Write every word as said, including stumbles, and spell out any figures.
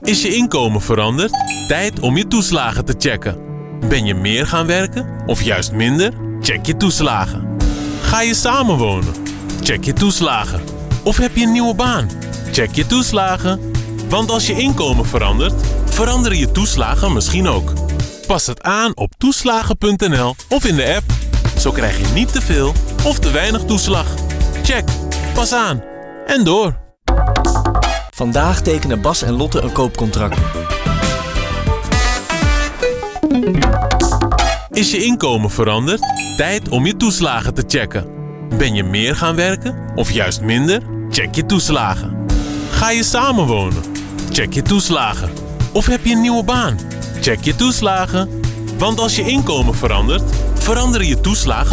Is je inkomen veranderd? Tijd om je toeslagen te checken. Ben je meer gaan werken of juist minder? Check je toeslagen. Ga je samenwonen? Check je toeslagen. Of heb je een nieuwe baan? Check je toeslagen. Want als je inkomen verandert, veranderen je toeslagen misschien ook. Pas het aan op toeslagen punt n l of in de app. Zo krijg je niet te veel of te weinig toeslag. Check, pas aan en door. Vandaag tekenen Bas en Lotte een koopcontract. Is je inkomen veranderd? Tijd om je toeslagen te checken. Ben je meer gaan werken of juist minder? Check je toeslagen. Ga je samenwonen? Check je toeslagen. Of heb je een nieuwe baan? Check je toeslagen. Want als je inkomen verandert, veranderen je toeslagen